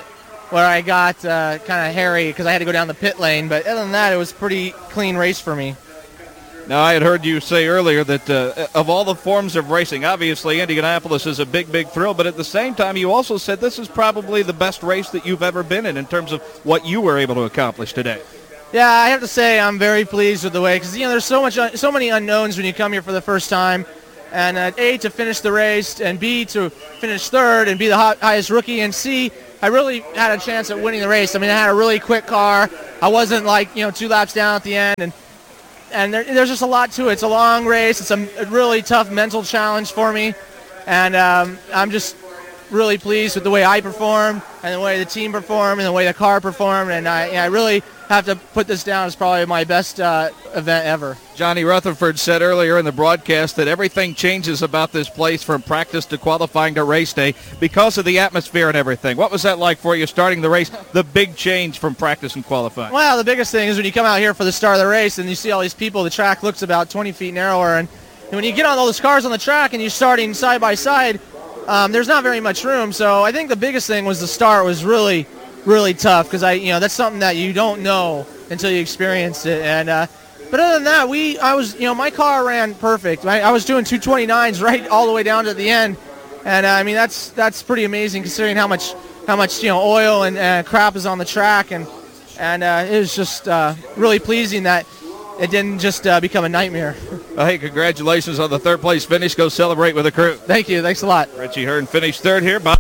where I got uh, kind of hairy because I had to go down the pit lane. But other than that, it was a pretty clean race for me. Now, I had heard you say earlier that uh, of all the forms of racing, obviously Indianapolis is a big, big thrill, but at the same time, you also said this is probably the best race that you've ever been in in terms of what you were able to accomplish today. Yeah, I have to say I'm very pleased with the way, because, you know, there's so much, so many unknowns when you come here for the first time. And uh, A, to finish the race, and B, to finish third and be the hot, highest rookie, and C, I really had a chance at winning the race. I mean, I had a really quick car. I wasn't, like, you know, two laps down at the end, and And there, there's just a lot to it. It's a long race. It's a, a really tough mental challenge for me. And um, I'm just really pleased with the way I performed and the way the team performed and the way the car performed. And I, I really have to put this down as probably my best uh, event ever. Johnny Rutherford said earlier in the broadcast that everything changes about this place from practice to qualifying to race day because of the atmosphere and everything. What was that like for you starting the race, the big change from practice and qualifying? Well, the biggest thing is when you come out here for the start of the race and you see all these people, the track looks about twenty feet narrower. And, and when you get on all those cars on the track and you're starting side by side, um, there's not very much room. So I think the biggest thing was the start was really, really tough because I, you know, that's something that you don't know until you experience it. And uh, but other than that, we, I was, you know, my car ran perfect. I, I was doing two twenty-nines right all the way down to the end, and uh, I mean that's that's pretty amazing considering how much how much you know oil and uh, crap is on the track, and and uh, it was just uh, really pleasing that it didn't just uh, become a nightmare. Well, hey, congratulations on the third place finish. Go celebrate with the crew. Thank you. Thanks a lot. Richie Hearn finished third here. Bob.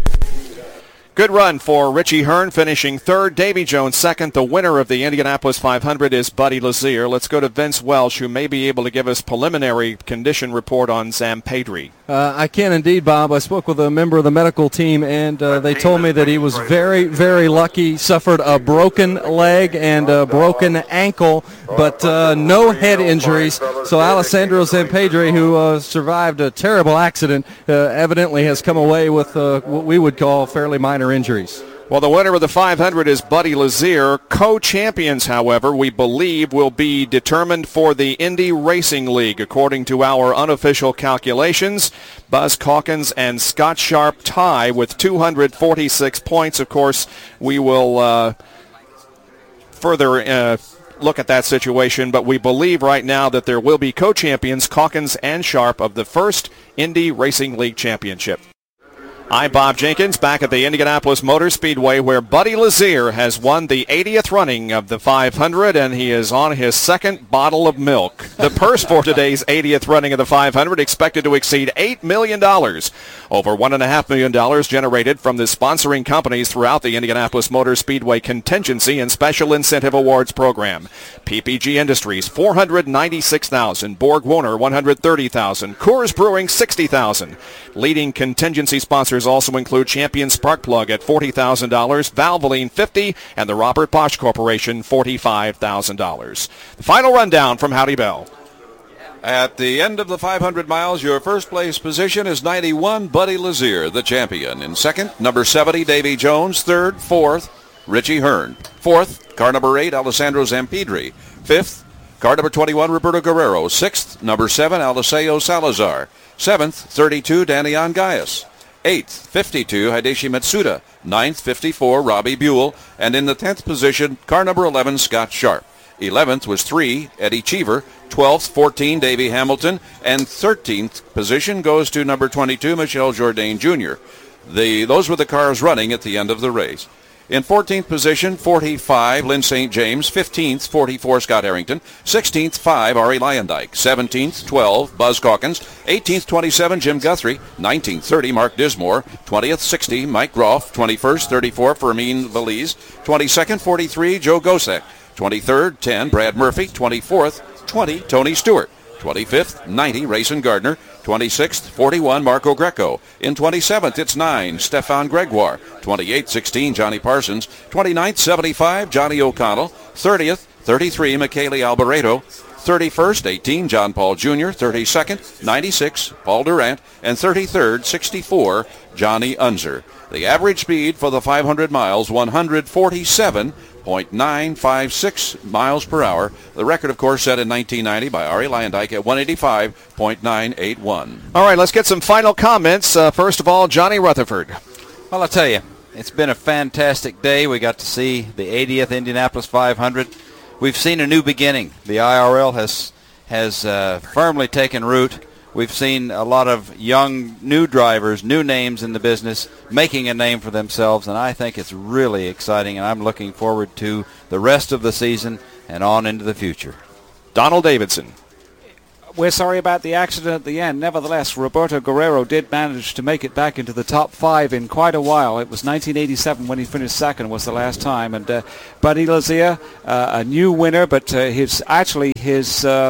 Good run for Richie Hearn, finishing third. Davy Jones second. The winner of the Indianapolis five hundred is Buddy Lazier. Let's go to Vince Welsh, who may be able to give us preliminary condition report on Zampedri. Uh, I can indeed, Bob. I spoke with a member of the medical team, and uh, they told me that he was very, very lucky. Suffered a broken leg and a broken ankle, but uh, no head injuries. So Alessandro Zampedri, who uh, survived a terrible accident, uh, evidently has come away with uh, what we would call fairly minor injuries. Well, the winner of the five hundred is Buddy Lazier. Co-champions, however, we believe will be determined for the Indy Racing League, according to our unofficial calculations. Buzz Calkins and Scott Sharp tie with two hundred forty-six points. Of course, we will uh, further uh, look at that situation, but we believe right now that there will be co-champions, Calkins and Sharp, of the first Indy Racing League Championship. I'm Bob Jenkins, back at the Indianapolis Motor Speedway, where Buddy Lazier has won the eightieth running of the five hundred, and he is on his second bottle of milk. The purse for today's eightieth running of the five hundred expected to exceed eight million dollars. Over one point five million dollars generated from the sponsoring companies throughout the Indianapolis Motor Speedway Contingency and Special Incentive Awards program. P P G Industries, four hundred ninety-six thousand dollars. Borg-Warner, one hundred thirty thousand dollars. Coors Brewing, sixty thousand dollars. Leading contingency sponsors also include Champion Spark Plug at forty thousand dollars, Valvoline fifty thousand dollars, and the Robert Bosch Corporation forty-five thousand dollars. The final rundown from Howdy Bell. At the end of the five hundred miles, your first place position is ninety-one, Buddy Lazier, the champion. In second, number seventy, Davy Jones. Third, fourth, Richie Hearn. Fourth, car number eight, Alessandro Zampedri. Fifth, car number twenty-one, Roberto Guerrero. Sixth, number seven, Eliseo Salazar. Seventh, thirty-two, Daniel Gaius. Eighth, fifty-two, Hideshi Matsuda. Ninth, fifty-four, Robbie Buell. And in the tenth position, car number eleven, Scott Sharp. Eleventh was three, Eddie Cheever. Twelfth, fourteen, Davey Hamilton. And thirteenth position goes to number twenty-two, Michel Jourdain Junior The, those were the cars running at the end of the race. In fourteenth position, forty-five, Lynn Saint James. fifteenth, forty-four, Scott Harrington. sixteenth, five, Ari Lyondike. seventeenth, twelve, Buzz Calkins. eighteenth, twenty-seven, Jim Guthrie. nineteenth, thirty, Mark Dismore. twentieth, sixty, Mike Groff. twenty-first, thirty-four, Fermin Valiz. twenty-second, forty-three, Joe Gosek. twenty-third, ten, Brad Murphy. twenty-fourth, twenty, Tony Stewart. twenty-fifth, ninety, Rayson Gardner. twenty-sixth, forty-one, Marco Greco. In twenty-seventh, it's nine, Stefan Gregoire. twenty-eighth, sixteen, Johnny Parsons. twenty-ninth, seventy-five, Johnny O'Connell. thirtieth, thirty-three, Michele Alboreto. thirty-first, eighteen, John Paul Junior thirty-second, ninety-six, Paul Durant. And thirty-third, sixty-four, Johnny Unser. The average speed for the five hundred miles, one forty-seven point nine five six miles per hour. The record, of course, set in nineteen ninety by Ari Lyondike at one eighty-five point nine eight one. All right, let's get some final comments. Uh, first of all, Johnny Rutherford. Well, I'll tell you, it's been a fantastic day. We got to see the eightieth Indianapolis five hundred. We've seen a new beginning. The I R L has has uh, firmly taken root. We've seen a lot of young, new drivers, new names in the business, making a name for themselves, and I think it's really exciting, and I'm looking forward to the rest of the season and on into the future. Donald Davidson. We're sorry about the accident at the end. Nevertheless, Roberto Guerrero did manage to make it back into the top five in quite a while. It was nineteen eighty-seven when he finished second was the last time. And uh, Buddy Lazier, uh, a new winner, but uh, his actually his uh,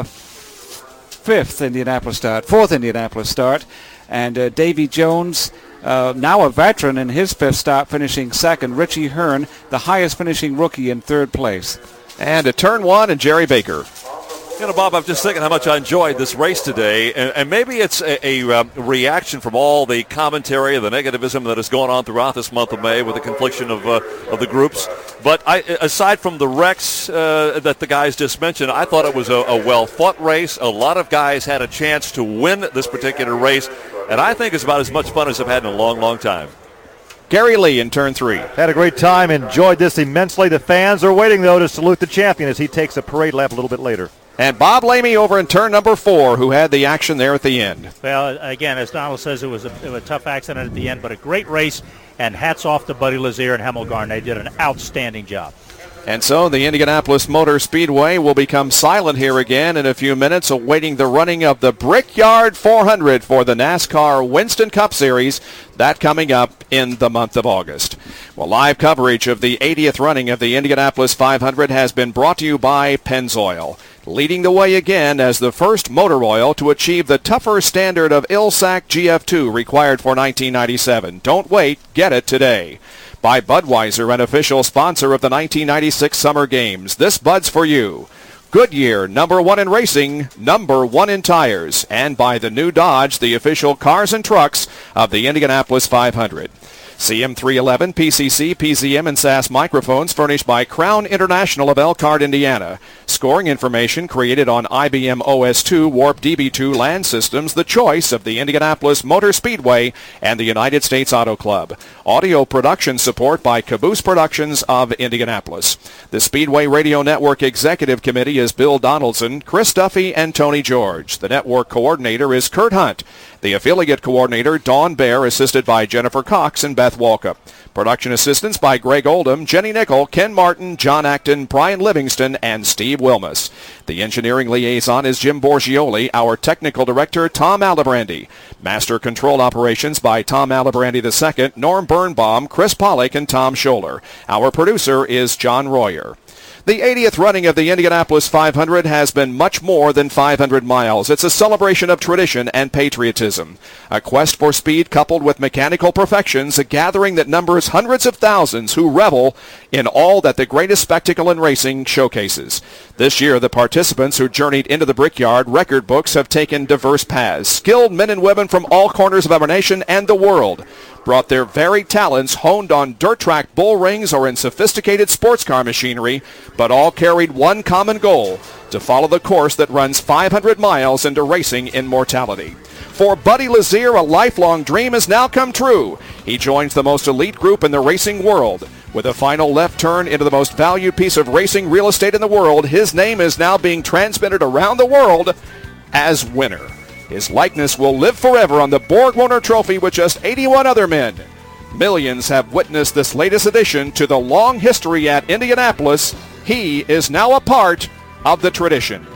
fifth Indianapolis start, fourth Indianapolis start. And uh, Davy Jones, uh, now a veteran in his fifth start, finishing second. Richie Hearn, the highest finishing rookie, in third place. And at turn one, and Jerry Baker. You know, Bob, I'm just thinking how much I enjoyed this race today, and, and maybe it's a, a um, reaction from all the commentary, the negativism that has gone on throughout this month of May with the confliction of uh, of the groups. But I, aside from the wrecks uh, that the guys just mentioned, I thought it was a, a well-fought race. A lot of guys had a chance to win this particular race, and I think it's about as much fun as I've had in a long, long time. Gary Lee in turn three. Had a great time, enjoyed this immensely. The fans are waiting, though, to salute the champion as he takes a parade lap a little bit later. And Bob Lamey over in turn number four, who had the action there at the end. Well, again, as Donald says, it was a, it was a tough accident at the end, but a great race, and hats off to Buddy Lazier and Hemmelgarn. They did an outstanding job. And so the Indianapolis Motor Speedway will become silent here again in a few minutes, awaiting the running of the Brickyard four hundred for the NASCAR Winston Cup Series. That coming up in the month of August. Well, live coverage of the eightieth running of the Indianapolis five hundred has been brought to you by Pennzoil, leading the way again as the first motor oil to achieve the tougher standard of I L S A C G F two required for nineteen ninety-seven. Don't wait, get it today. By Budweiser, an official sponsor of the nineteen ninety-six Summer Games. This Bud's for you. Goodyear, number one in racing, number one in tires. And by the new Dodge, the official cars and trucks of the Indianapolis five hundred. C M three eleven, P C C, P Z M, and S A S microphones furnished by Crown International of Elkhart, Indiana. Scoring information created on I B M O S two Warp D B two land systems, the choice of the Indianapolis Motor Speedway and the United States Auto Club. Audio production support by Caboose Productions of Indianapolis. The Speedway Radio Network Executive Committee is Bill Donaldson, Chris Duffy, and Tony George. The network coordinator is Kurt Hunt. The affiliate coordinator, Dawn Bear, assisted by Jennifer Cox and Beth Walkup. Production assistance by Greg Oldham, Jenny Nickel, Ken Martin, John Acton, Brian Livingston, and Steve Wilmus. The engineering liaison is Jim Borgioli. Our technical director, Tom Alibrandi. Master control operations by Tom Alibrandi the second, Norm Birnbaum, Chris Pollock, and Tom Scholler. Our producer is John Royer. The eightieth running of the Indianapolis five hundred has been much more than five hundred miles. It's a celebration of tradition and patriotism. A quest for speed coupled with mechanical perfections, a gathering that numbers hundreds of thousands who revel in all that the greatest spectacle in racing showcases. This year, the participants who journeyed into the Brickyard record books have taken diverse paths. Skilled men and women from all corners of our nation and the world brought their varied talents honed on dirt track bull rings or in sophisticated sports car machinery, but all carried one common goal: to follow the course that runs five hundred miles into racing immortality. For Buddy Lazier, a lifelong dream has now come true. He joins the most elite group in the racing world. With a final left turn into the most valued piece of racing real estate in the world, his name is now being transmitted around the world as winner. His likeness will live forever on the BorgWarner Trophy with just eighty-one other men. Millions have witnessed this latest addition to the long history at Indianapolis. He is now a part of the tradition.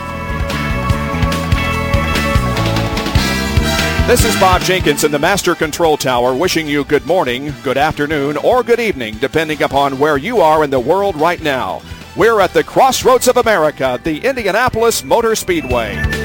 This is Bob Jenkins in the Master Control Tower wishing you good morning, good afternoon, or good evening, depending upon where you are in the world right now. We're at the crossroads of America, the Indianapolis Motor Speedway.